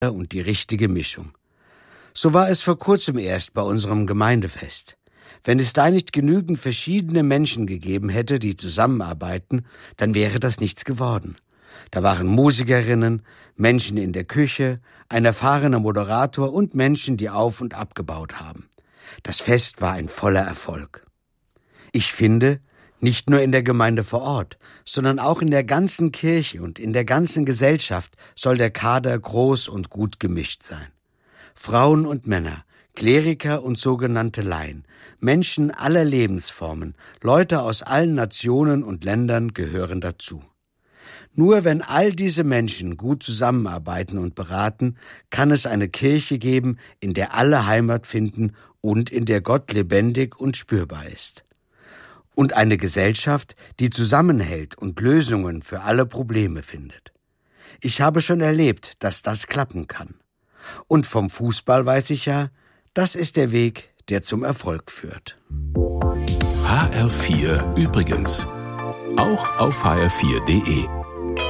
und die richtige Mischung. So war es vor kurzem erst bei unserem Gemeindefest. Wenn es da nicht genügend verschiedene Menschen gegeben hätte, die zusammenarbeiten, dann wäre das nichts geworden. Da waren Musikerinnen, Menschen in der Küche, ein erfahrener Moderator und Menschen, die auf- und abgebaut haben. Das Fest war ein voller Erfolg. Ich finde, nicht nur in der Gemeinde vor Ort, sondern auch in der ganzen Kirche und in der ganzen Gesellschaft soll der Kader groß und gut gemischt sein. Frauen und Männer, Kleriker und sogenannte Laien, Menschen aller Lebensformen, Leute aus allen Nationen und Ländern gehören dazu. Nur wenn all diese Menschen gut zusammenarbeiten und beraten, kann es eine Kirche geben, in der alle Heimat finden und in der Gott lebendig und spürbar ist. Und eine Gesellschaft, die zusammenhält und Lösungen für alle Probleme findet. Ich habe schon erlebt, dass das klappen kann. Und vom Fußball weiß ich ja, das ist der Weg, der zum Erfolg führt. HR4 übrigens. Auch auf hr4.de.